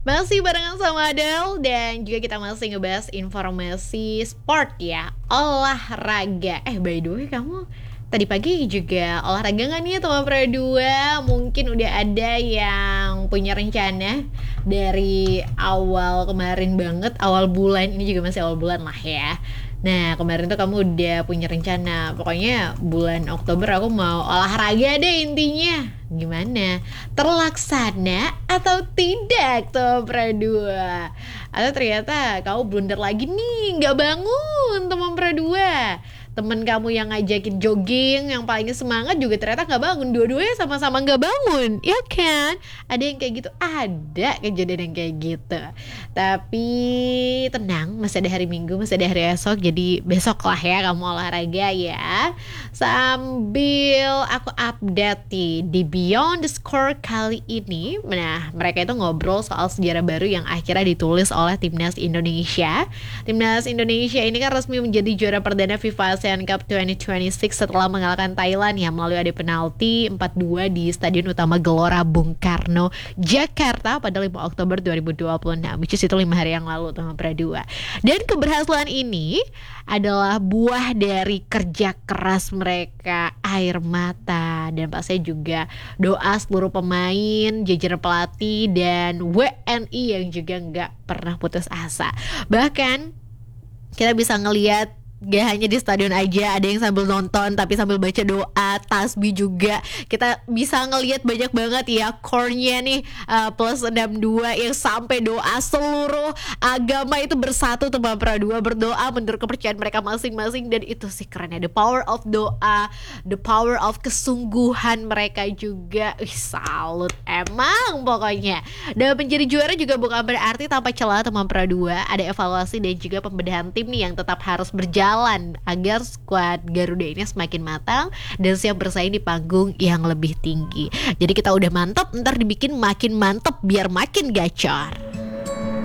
Masih barengan sama Adele dan juga kita masih ngebahas informasi sport ya, olahraga. By the way kamu tadi pagi juga olahraga gak nih teman Pro 2? Mungkin udah ada yang punya rencana dari awal kemarin banget, awal bulan, ini juga masih awal bulan lah ya. Nah kemarin tuh kamu udah punya rencana, pokoknya bulan Oktober aku mau olahraga deh intinya. Gimana? Terlaksana atau tidak tuh Pradua? Atau ternyata kamu blunder lagi nih, nggak bangun teman Pradua. Temen kamu yang ngajakin jogging, yang paling semangat juga ternyata nggak bangun. Dua-duanya sama-sama nggak bangun, ya kan? Ada yang kayak gitu, ada kejadian yang kayak gitu. Tapi tenang, masih ada hari Minggu, masih ada hari esok. Jadi besok lah ya kamu olahraga ya. Sambil aku update nih di Beyond the Score kali ini. Nah, mereka itu ngobrol soal sejarah baru yang akhirnya ditulis oleh Timnas Indonesia. Timnas Indonesia ini kan resmi menjadi juara perdana FIFA ASEAN Cup 2026 setelah mengalahkan Thailand ya melalui adu penalti 4-2 di Stadion Utama Gelora Bung Karno, Jakarta pada 5 Oktober 2026. Which is itu 5 hari yang lalu teman Pradua. Dan keberhasilan ini adalah buah dari kerja keras mereka, air mata, dan pastinya juga doa seluruh pemain, jajaran pelatih, dan WNI yang juga nggak pernah putus asa. Bahkan kita bisa ngelihat gak hanya di stadion aja, ada yang sambil nonton tapi sambil baca doa, tasbih juga. Kita bisa ngelihat banyak banget ya core-nya nih, plus 62 yang sampai doa seluruh agama itu bersatu teman Pradua, berdoa menurut kepercayaan mereka masing-masing. Dan itu sih kerennya, the power of doa, the power of kesungguhan mereka juga. Salut emang pokoknya. Dan menjadi juara juga bukan berarti tanpa celah teman Pradua. Ada evaluasi dan juga pembedahan tim nih yang tetap harus berjalan agar skuad Garuda ini semakin matang dan siap bersaing di panggung yang lebih tinggi. Jadi kita udah mantap, ntar dibikin makin mantap biar makin gacor.